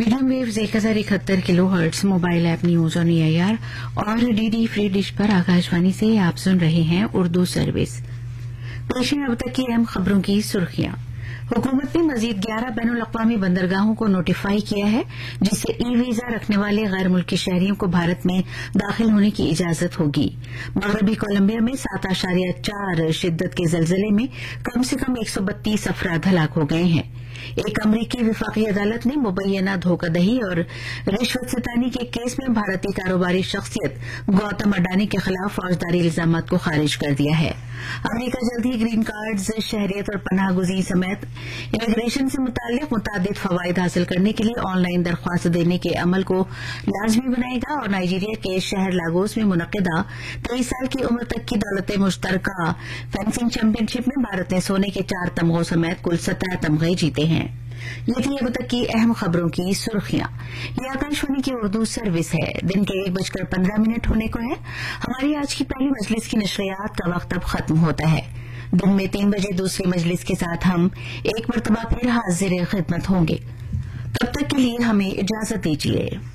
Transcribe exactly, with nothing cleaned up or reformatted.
Medium waves एक हजार इकहत्तर kilo hertz mobile app news on A I R और डीडी फ्री डिश पर आकाशवाणी से आप सुन रहे हैं उर्दू सर्विस। पेश है अब तक की अहम खबरों की सुर्खियां। हुकूमत ने मजीद ग्यारह बैनुल अक़वामी बंदरगाहों को नोटिफाई किया है, जिससे ई वीजा रखने वाले गैर मुल्की शहरियों को भारत में दाखिल होने की इजाजत होगी। मगरबी कोलंबिया में सात आशारिया चार शिद्दत के जलजले में कम से कम एक सौ बत्तीस अफराद हलाक हो गए हैं। एक अमरीकी विफाकी अदालत ने मुबैना धोखाधड़ी और रिश्वत सितानी के केस में भारतीय कारोबारी शख्सियत गौतम अडानी के खिलाफ फौजदारी इल्जामात को खारिज कर दिया है। अमरीका जल्द ही ग्रीन कार्ड्स, शहरियत और पनाहगुज़ी समेत इमिग्रेशन से मुताल्लिक मुतादिद फवाइद हासिल करने के लिए ऑनलाइन दरख्वास्त देने के अमल को लाजमी बनाएगा और नाइजीरिया के शहर लागोस में मुनक्किदा तेईस साल की उम्र तक की दौलत मुश्तरका फेंसिंग चैंपियनशिप में भारत ने सोने के चार तमगों समेत कुल सत्रह तमगे जीते हैं। ये थी अब तक की अहम खबरों की सुर्खियां। ये आकाशवाणी की उर्दू सर्विस है। दिन के एक बजकर पंद्रह मिनट होने को है। हमारी आज की पहली मजलिस की नशरियात का वक्त अब खत्म होता है। दिन में तीन बजे दूसरी मजलिस के साथ हम एक मरतबा फिर हाजिर खिदमत होंगे। तब तक के लिए हमें इजाजत दीजिए।